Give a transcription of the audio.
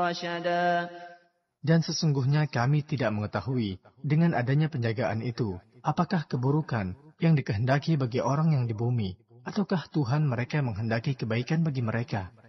رشدا Dan sesungguhnya kami tidak mengetahui dengan adanya penjagaan itu, apakah keburukan yang dikehendaki bagi orang yang di bumi, ataukah Tuhan mereka menghendaki kebaikan bagi mereka.